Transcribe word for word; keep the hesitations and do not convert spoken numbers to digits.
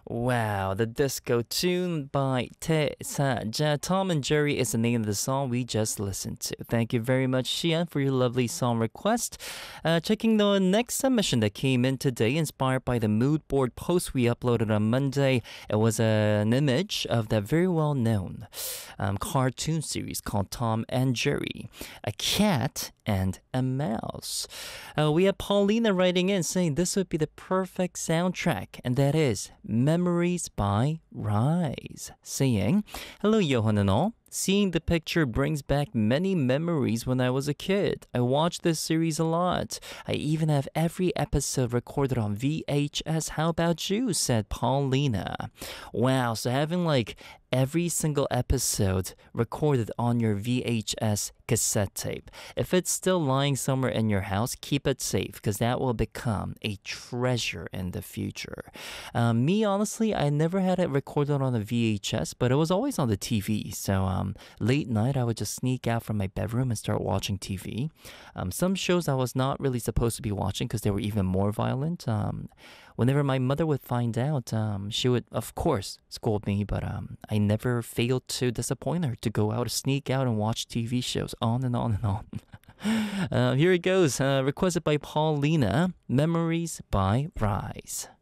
Wow, the disco tune by Tae-saja. Tom and Jerry is the name of the song we just listened to. Thank you very much, Xian, for your lovely song request. Uh, checking the next submission that came in today, inspired by the mood board post we uploaded on Monday. It was uh, an image of that very well-known um, cartoon series called Tom and Jerry. A cat and a mouse. Uh, we have Paulina writing in saying this would be the perfect soundtrack, and that is Memories by Rise. Saying, hello Johan and all. Seeing the picture brings back many memories when I was a kid. I watched this series a lot. I even have every episode recorded on V H S. How about you? Said Paulina. Wow, so having like every single episode recorded on your V H S cassette tape. If it's still lying somewhere in your house, keep it safe because that will become a treasure in the future. Um, me, honestly, I never had it recorded on a V H S, but it was always on the T V. So um, late night, I would just sneak out from my bedroom and start watching T V. Um, some shows I was not really supposed to be watching because they were even more violent. Um, whenever my mother would find out, um, she would, of course, scold me, but um, I never failed to disappoint her to go out, sneak out and watch T V shows on and on and on. uh, here it goes, uh, requested by Paulina, Memories by Rise.